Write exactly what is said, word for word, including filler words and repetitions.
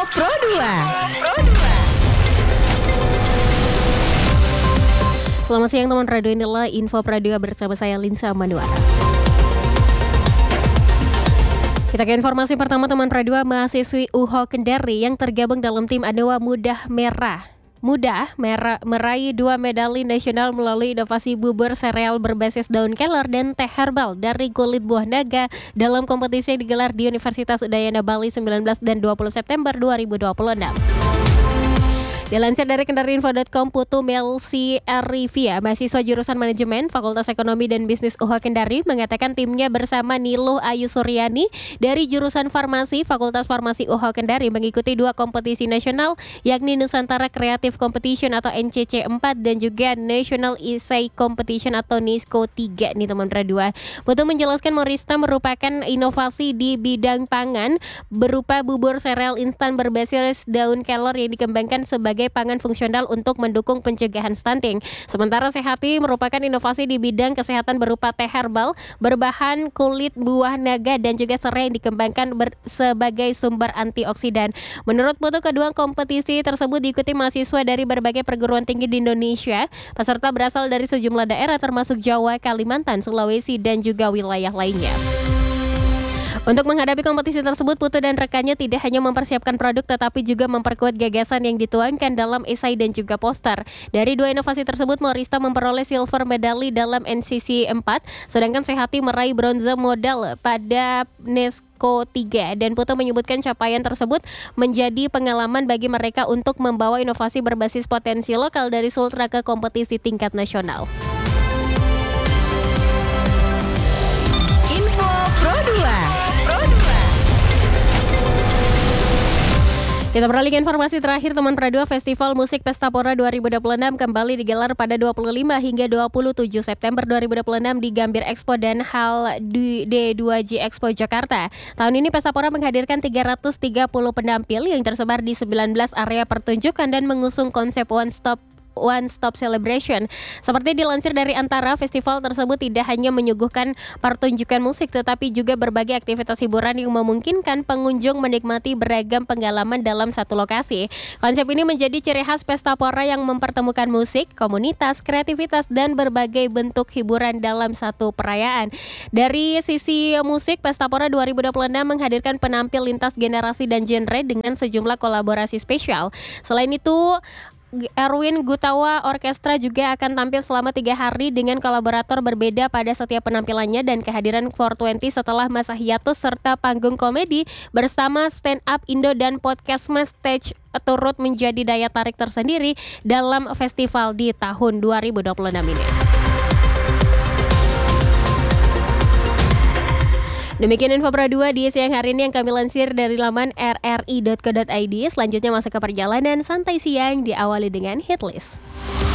Pro dua. Selamat siang teman radio, inilah Info Pro dua bersama saya Linsa Manuara. Kita ke informasi pertama teman Pro dua, mahasiswi U H O Kendari yang tergabung dalam tim Anoa Mudah Merah. Mudah merah, meraih dua medali nasional melalui inovasi bubur sereal berbasis daun kelor dan teh herbal dari kulit buah naga dalam kompetisi yang digelar di Universitas Udayana Bali sembilan belas dan dua puluh September dua ribu dua puluh enam. Dilansir dari kendariinfo dot com, Putu Melsi Arifia, mahasiswa jurusan manajemen Fakultas Ekonomi dan Bisnis U H O Kendari, mengatakan timnya bersama Niluh Ayu Suryani dari jurusan Farmasi Fakultas Farmasi U H O Kendari mengikuti dua kompetisi nasional, yakni Nusantara Creative Competition atau N C C empat dan juga National Essay Competition atau NISCO tiga nih teman dua. Putu menjelaskan Morista merupakan inovasi di bidang pangan berupa bubur sereal instan berbasis daun kelor yang dikembangkan sebagai pangan fungsional untuk mendukung pencegahan stunting. Sementara Sehati merupakan inovasi di bidang kesehatan berupa teh herbal berbahan kulit buah naga dan juga serai yang dikembangkan ber- sebagai sumber antioksidan. Menurut Putu, kedua kompetisi tersebut diikuti mahasiswa dari berbagai perguruan tinggi di Indonesia. Peserta berasal dari sejumlah daerah termasuk Jawa, Kalimantan, Sulawesi, dan juga wilayah lainnya. Untuk menghadapi kompetisi tersebut, Putu dan rekannya tidak hanya mempersiapkan produk tetapi juga memperkuat gagasan yang dituangkan dalam esai dan juga poster. Dari dua inovasi tersebut, Morista memperoleh silver medali dalam N C C empat, sedangkan Sehati meraih bronze modal pada NISCO tiga. Dan Putu menyebutkan capaian tersebut menjadi pengalaman bagi mereka untuk membawa inovasi berbasis potensi lokal dari Sultra ke kompetisi tingkat nasional. Info Pro dua. Kita beralih ke informasi terakhir teman Radio. Festival Musik Pestapora dua ribu dua puluh enam kembali digelar pada dua puluh lima hingga dua puluh tujuh September dua ribu dua puluh enam di Gambir Expo dan Hal D dua J Expo Jakarta. Tahun ini Pestapora menghadirkan tiga ratus tiga puluh penampil yang tersebar di sembilan belas area pertunjukan dan mengusung konsep One Stop One Stop Celebration. Seperti dilansir dari Antara, festival tersebut tidak hanya menyuguhkan pertunjukan musik tetapi juga berbagai aktivitas hiburan yang memungkinkan pengunjung menikmati beragam pengalaman dalam satu lokasi. Konsep ini menjadi ciri khas Pestapora yang mempertemukan musik, komunitas, kreativitas, dan berbagai bentuk hiburan dalam satu perayaan. Dari sisi musik, Pestapora dua ribu dua puluh enam menghadirkan penampil lintas generasi dan genre dengan sejumlah kolaborasi spesial. Selain itu, Erwin Gutawa Orkestra juga akan tampil selama tiga hari dengan kolaborator berbeda pada setiap penampilannya, dan kehadiran empat dua puluh setelah masa hiatus serta panggung komedi bersama stand up Indo dan podcast Stage turut menjadi daya tarik tersendiri dalam festival di tahun dua ribu dua puluh enam ini. Demikian Info Pro dua di siang hari ini yang kami lansir dari laman r r i dot co dot i d. Selanjutnya masuk ke perjalanan santai siang diawali dengan Hitlist.